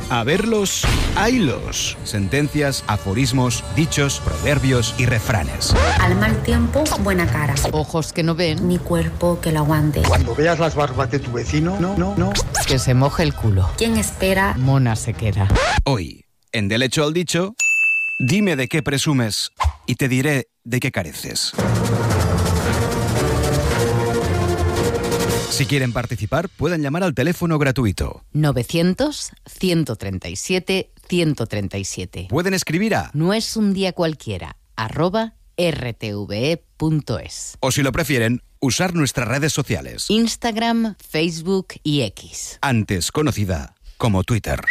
A verlos, haylos. Sentencias, aforismos, dichos, proverbios y refranes. Al mal tiempo, buena cara. Ojos que no ven, Ni cuerpo que lo aguante. Cuando veas las barbas de tu vecino, no. que se moje el culo. ¿Quién espera? Mona se queda. Hoy, en Del hecho al dicho, dime de qué presumes y te diré de qué careces. Si quieren participar, pueden llamar al teléfono gratuito. 900-137-137. Pueden escribir a... No es un día cualquiera, @rtve.es. O si lo prefieren, usar nuestras redes sociales. Instagram, Facebook y X. Antes conocida como Twitter.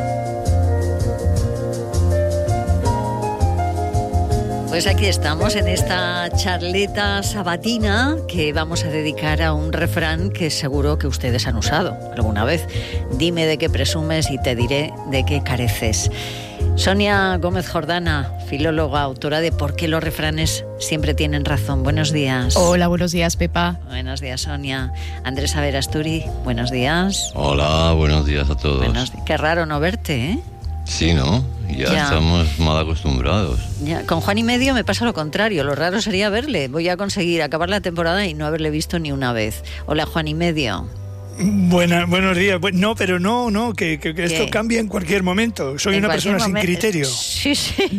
Pues aquí estamos en esta charleta sabatina que vamos a dedicar a un refrán que seguro que ustedes han usado alguna vez. Dime de qué presumes y te diré de qué careces. Sonia Gómez Jordana, filóloga, autora de ¿Por qué los refranes siempre tienen razón? Buenos días. Hola, buenos días, Pepa. Buenos días, Sonia. Andrés Averasturi, buenos días. Hola, buenos días a todos. Qué raro no verte, ¿eh? Sí, ¿no? Ya estamos mal acostumbrados. Ya, con Juan y Medio me pasa lo contrario. Lo raro sería verle. Voy a conseguir acabar la temporada y no haberle visto ni una vez. Hola, Juan y Medio. Buenos días. No, pero no, que esto cambia en cualquier momento. Soy una persona sin criterio. Sí.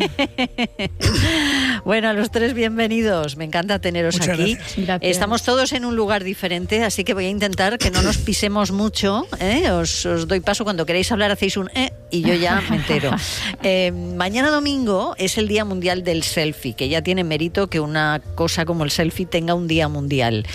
Bueno, a los tres bienvenidos. Me encanta teneros Muchas aquí. Gracias. Estamos todos en un lugar diferente, así que voy a intentar que no nos pisemos mucho. Os doy paso. Cuando queréis hablar hacéis un y yo ya me entero. Mañana domingo es el Día Mundial del Selfie, que ya tiene mérito que una cosa como el selfie tenga un día mundial.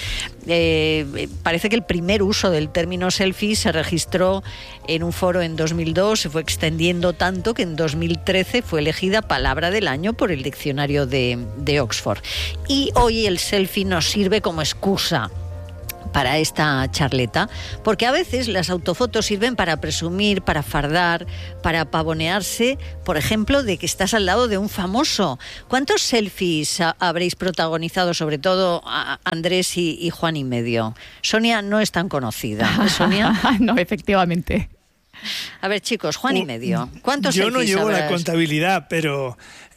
Parece que el primer uso del término selfie se registró en un foro en 2002, se fue extendiendo tanto que en 2013 fue elegida palabra del año por el diccionario de Oxford. Y hoy el selfie nos sirve como excusa para esta charleta, porque a veces las autofotos sirven para presumir, para fardar, para pavonearse, por ejemplo, de que estás al lado de un famoso. ¿Cuántos selfies habréis protagonizado, sobre todo Andrés y Juan y Medio? Sonia no es tan conocida, ¿eh, Sonia? No, efectivamente. A ver, chicos, Juan y Medio, ¿cuántos Yo selfies no llevo habrás? la contabilidad, pero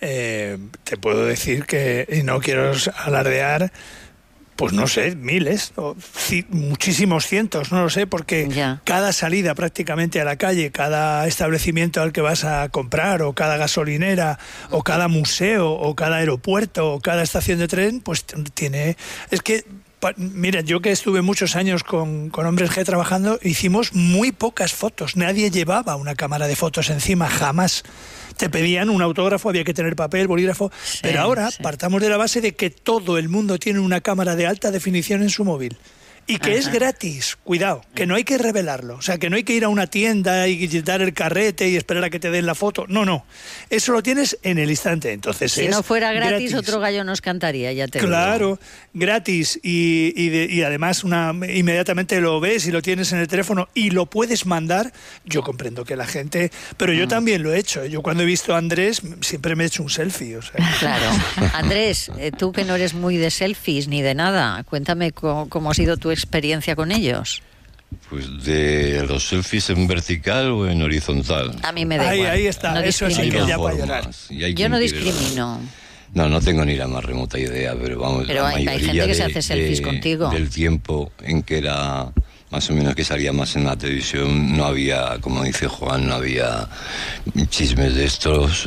te puedo decir que, y no quiero alardear, pues no sé, miles, o muchísimos cientos, no lo sé, porque cada salida prácticamente a la calle, cada establecimiento al que vas a comprar, o cada gasolinera, o cada museo, o cada aeropuerto, o cada estación de tren, pues tiene... Es que, mira, yo que estuve muchos años con Hombres G trabajando, hicimos muy pocas fotos. Nadie llevaba una cámara de fotos encima, jamás. Te pedían un autógrafo, había que tener papel, bolígrafo, pero ahora partamos de la base de que todo el mundo tiene una cámara de alta definición en su móvil. Y que es gratis, cuidado, que no hay que revelarlo. O sea, que no hay que ir a una tienda y dar el carrete y esperar a que te den la foto. No. Eso lo tienes en el instante. Entonces, si no fuera gratis, otro gallo nos cantaría, ya te digo. Claro, gratis. Y además inmediatamente lo ves y lo tienes en el teléfono y lo puedes mandar. Yo comprendo que la gente... Pero yo también lo he hecho. Yo cuando he visto a Andrés siempre me he hecho un selfie. O sea. Claro. Andrés, tú que no eres muy de selfies ni de nada, cuéntame cómo ha sido tu experiencia con ellos. Pues de los selfies en vertical o en horizontal. A mí me da igual. Ahí está, no eso sí que ya para llorar. Yo no discrimino. No tengo ni la más remota idea, pero vamos, pero la hay mayoría gente que se hace selfies contigo. Del tiempo en que era más o menos que salía más en la televisión, no había, como dice Juan, no había chismes de estos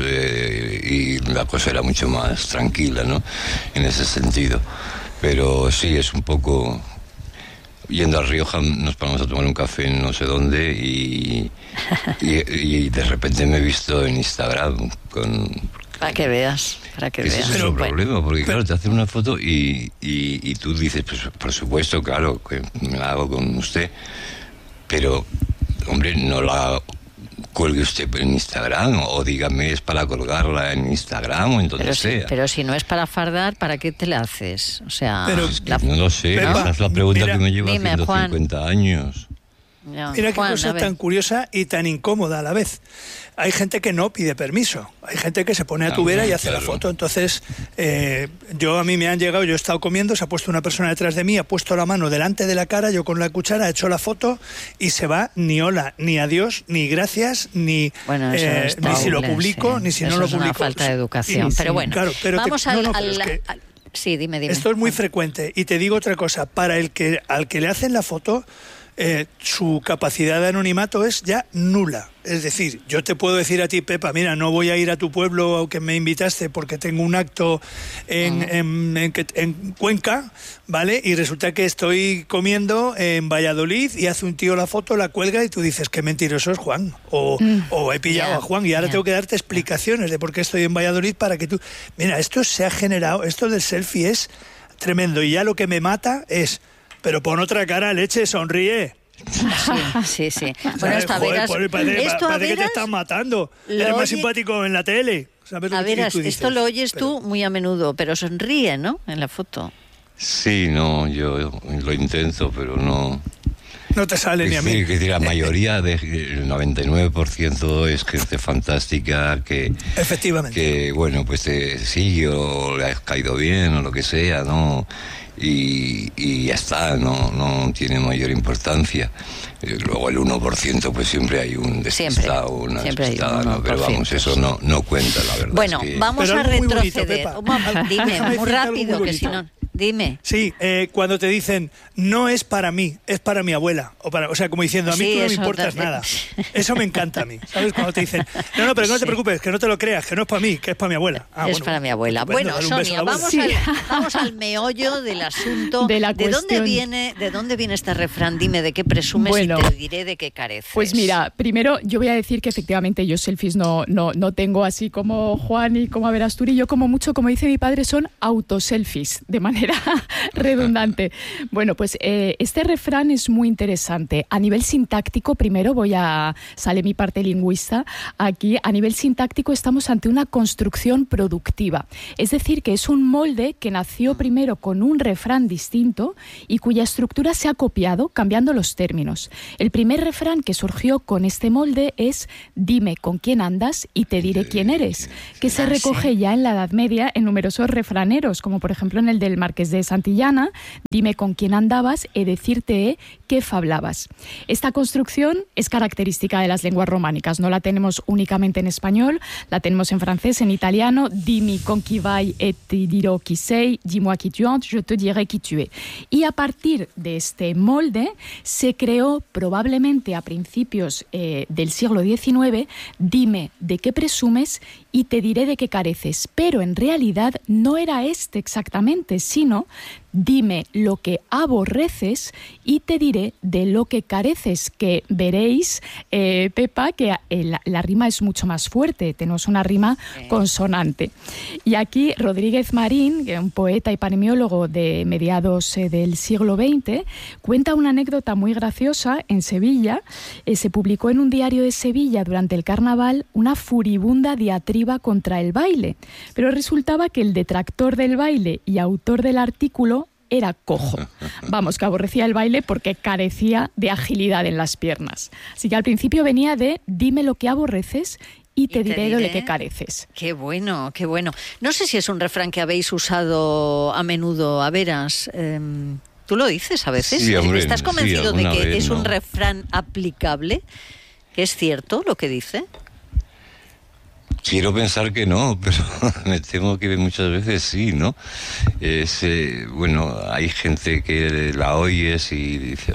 y la cosa era mucho más tranquila, ¿no? En ese sentido. Pero sí, es un poco... Yendo a Rioja nos paramos a tomar un café en no sé dónde y de repente me he visto en Instagram con... Para que veas. Ese es el problema, porque claro, te hacen una foto y tú dices, pues por supuesto, claro, que me la hago con usted, pero, hombre, no la cuelgue usted en Instagram, o dígame, es para colgarla en Instagram o en donde sea. Pero si no es para fardar, ¿para qué te la haces? O sea... No lo sé, esa es la pregunta que me lleva dime, 150 Juan. años. Ya. Mira qué Juan, cosa a ver. tan curiosa y tan incómoda a la vez. Hay gente que no pide permiso, hay gente que se pone a tu vera y hace la foto. Entonces, a mí me han llegado, yo he estado comiendo, se ha puesto una persona detrás de mí, ha puesto la mano delante de la cara, yo con la cuchara he hecho la foto y se va ni hola, ni adiós, ni gracias, ni, Bueno, eso está ni si lo horrible, publico, sí. ni si Eso no lo es publico. una falta de educación, pero bueno. Claro, pero vamos Sí, dime. Esto es muy frecuente. Y te digo otra cosa, al que le hacen la foto, su capacidad de anonimato es ya nula. Es decir, yo te puedo decir a ti, Pepa, mira, no voy a ir a tu pueblo que me invitaste porque tengo un acto en Cuenca, ¿vale? Y resulta que estoy comiendo en Valladolid y hace un tío la foto, la cuelga y tú dices, qué mentiroso es Juan. O he pillado a Juan y ahora tengo que darte explicaciones de por qué estoy en Valladolid para que tú... Mira, esto se ha generado, esto del selfie es tremendo y ya lo que me mata es... Pero pon otra cara, leche, sonríe. Sí. Bueno, esto a Veras... Parece que te están matando. Eres más simpático en la tele. ¿Sabes lo a que Veras, tú dices? esto lo oyes tú muy a menudo, pero sonríe, ¿no? En la foto. Sí, no, yo lo intento, pero no... No te sale ni a mí. La mayoría, el 99% es gente fantástica que... Efectivamente. Que, bueno, pues te sigue o le has caído bien o lo que sea, ¿no? Y ya está, no tiene mayor importancia. Luego el 1% pues siempre hay un despistado, una despistada, ¿no? Pero vamos, eso no cuenta, la verdad. Bueno, es que... vamos a retroceder. Dime, Déjame muy decirte algo rápido, muy que si bonito. no... Dime. Sí, cuando te dicen, no es para mí, es para mi abuela. O sea, como diciendo, a mí tú no me importas nada. Eso me encanta a mí. ¿Sabes? Cuando te dicen, no, pero no te preocupes, que no te lo creas, que no es para mí, que es para mi abuela. Es para mi abuela. Bueno, Bueno, Sonia, vamos al meollo del asunto. De la ¿De dónde viene este refrán? Dime de qué presumes y te diré de qué careces. Pues mira, primero yo voy a decir que efectivamente yo selfies no tengo así como Juan y como Verasturi. Yo como mucho, como dice mi padre, son autoselfies, de manera redundante. Bueno, pues este refrán es muy interesante. A nivel sintáctico, primero sale mi parte lingüista. Aquí, a nivel sintáctico, estamos ante una construcción productiva. Es decir, que es un molde que nació primero con un refrán distinto y cuya estructura se ha copiado, cambiando los términos. El primer refrán que surgió con este molde es «Dime con quién andas y te diré quién eres», que se recoge ya en la Edad Media en numerosos refraneros, como por ejemplo en el del Marqués de Santillana, «Dime con quién andabas e decirte qué fablabas». Esta construcción es característica de las lenguas románicas, no la tenemos únicamente en español, la tenemos en francés, en italiano, «Dimi con qui vai et te dirò qui sei, dis-moi qui tu es, je te dirai qui tu es». Y a partir de este molde se creó probablemente a principios del siglo XIX, «Dime de qué presumes y te diré de qué careces». Pero en realidad no era este exactamente, sino «Dime lo que aborreces y te diré de lo que careces», que veréis, Pepa, que la rima es mucho más fuerte, tenemos una rima consonante. Y aquí Rodríguez Marín, que es un poeta y paremiólogo de mediados del siglo XX, cuenta una anécdota muy graciosa en Sevilla. Se publicó en un diario de Sevilla durante el carnaval una furibunda diatriba contra el baile, pero resultaba que el detractor del baile y autor del artículo era cojo. Vamos, que aborrecía el baile porque carecía de agilidad en las piernas. Así que al principio venía de «Dime lo que aborreces y te diré de lo que careces». Qué bueno, qué bueno. No sé si es un refrán que habéis usado a menudo, a Veras. ¿Tú lo dices a veces? Sí, hombre, ¿Estás convencido de que vez, es un refrán aplicable? ¿Que es cierto lo que dice? Quiero pensar que no, pero me temo que muchas veces sí, ¿no? Bueno, hay gente que la oyes y dice,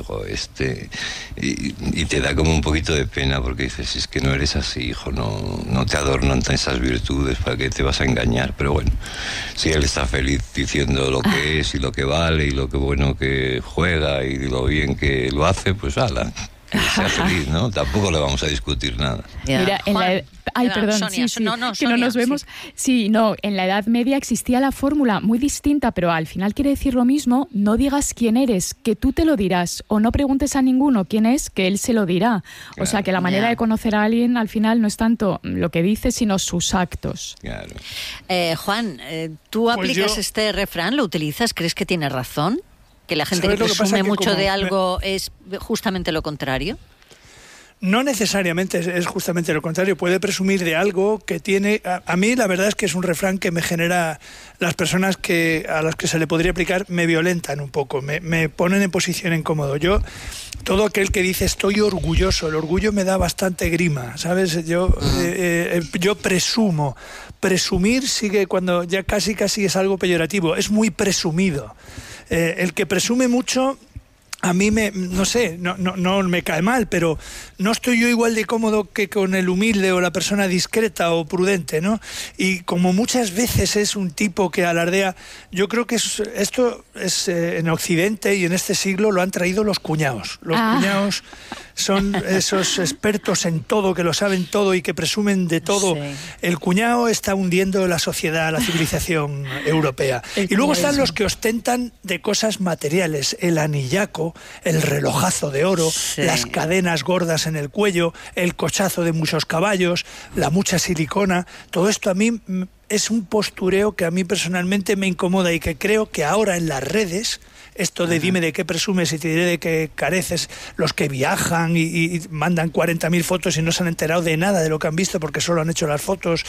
y te da como un poquito de pena porque dices, es que no eres así, hijo, no te adornan esas virtudes, ¿para qué te vas a engañar? Pero bueno, si él está feliz diciendo lo que es y lo que vale y lo que bueno que juega y lo bien que lo hace, pues ala. Que sea feliz, ¿no? Tampoco le vamos a discutir nada. Mira, perdón, Sonia, sí, no, que no nos vemos. Sí, no, en la Edad Media existía la fórmula muy distinta, pero al final quiere decir lo mismo: no digas quién eres, que tú te lo dirás, o no preguntes a ninguno quién es, que él se lo dirá. Claro. O sea, que la manera de conocer a alguien al final no es tanto lo que dice, sino sus actos. Claro. Juan, ¿tú aplicas este refrán? ¿Lo utilizas? ¿Crees que tiene razón? que la gente que presume mucho de algo es justamente lo contrario. No necesariamente es justamente lo contrario. Puede presumir de algo que tiene... A mí la verdad es que es un refrán que me genera... Las personas a las que se le podría aplicar me violentan un poco, me ponen en posición incómodo. Todo aquel que dice estoy orgulloso, el orgullo me da bastante grima, ¿sabes? Yo presumo. Presumir sigue cuando ya casi es algo peyorativo. Es muy presumido. El que presume mucho... A mí no me cae mal, pero no estoy yo igual de cómodo que con el humilde o la persona discreta o prudente, ¿no? Y como muchas veces es un tipo que alardea, yo creo que esto es en Occidente y en este siglo lo han traído los cuñados. Los cuñados son esos expertos en todo, que lo saben todo y que presumen de todo. Sí. El cuñado está hundiendo la sociedad, la civilización europea. Y luego están los que ostentan de cosas materiales, el anillaco, el relojazo de oro, las cadenas gordas en el cuello, el cochazo de muchos caballos, la mucha silicona. Todo esto a mí es un postureo que a mí personalmente me incomoda y que creo que ahora en las redes, esto de dime de qué presumes y te diré de qué careces, los que viajan y mandan 40.000 fotos y no se han enterado de nada de lo que han visto porque solo han hecho las fotos,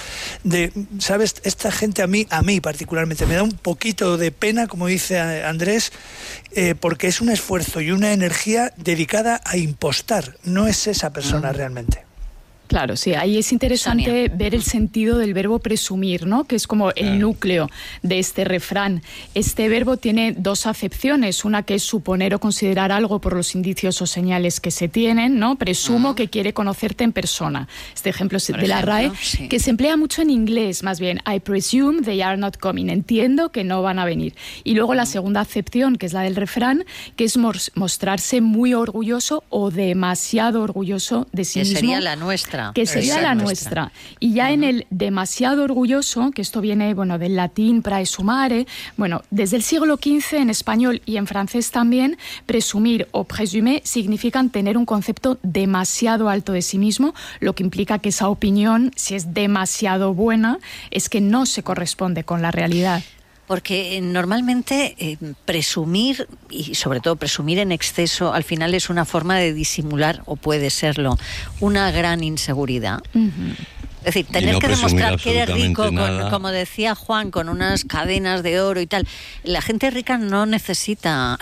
¿sabes? Esta gente a mí particularmente me da un poquito de pena, como dice Andrés, porque es un esfuerzo y una energía dedicada a impostar, no es esa persona realmente. Claro, sí, ahí es interesante Sonia. ver el sentido del verbo presumir, ¿no? Que es como el núcleo de este refrán. Este verbo tiene dos acepciones, una que es suponer o considerar algo por los indicios o señales que se tienen, ¿no? Presumo que quiere conocerte en persona. Este ejemplo es de la RAE, que se emplea mucho en inglés, más bien. I presume they are not coming. Entiendo que no van a venir. Y luego la segunda acepción, que es la del refrán, que es mostrarse muy orgulloso o demasiado orgulloso de sí mismo. Que sería la nuestra. Que sería la nuestra. Y ya en el demasiado orgulloso, que esto viene del latín praesumare, desde el siglo XV en español y en francés también, presumir o présumer significan tener un concepto demasiado alto de sí mismo, lo que implica que esa opinión, si es demasiado buena, es que no se corresponde con la realidad. Porque normalmente presumir, y sobre todo presumir en exceso, al final es una forma de disimular, o puede serlo, una gran inseguridad. Uh-huh. Es decir, tener que demostrar que eres rico, como decía Juan, con unas cadenas de oro y tal. La gente rica no necesita